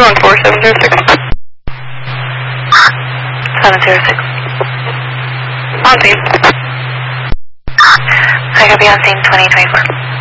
706. 706. On scene. I could be on scene 2024.